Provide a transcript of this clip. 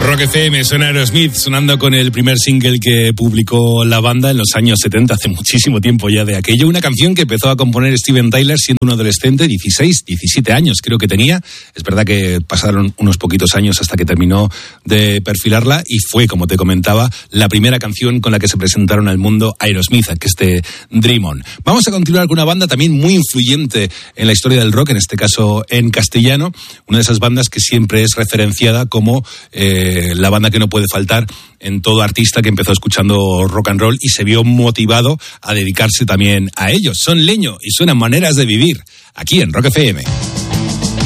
Rock FM, suena Aerosmith, sonando con el primer single que publicó la banda en los años 70, hace muchísimo tiempo ya de aquello. Una canción que empezó a componer Steven Tyler siendo un adolescente, 16, 17 años creo que tenía. Es verdad que pasaron unos poquitos años hasta que terminó de perfilarla y fue, como te comentaba, la primera canción con la que se presentaron al mundo Aerosmith, que este Dream On. Vamos a continuar con una banda también muy influyente en la historia del rock, en este caso en castellano, una de esas bandas que siempre es referenciada como la banda que no puede faltar en todo artista que empezó escuchando rock and roll y se vio motivado a dedicarse también a ellos. Son Leño y suenan Maneras de Vivir, aquí en Rock FM.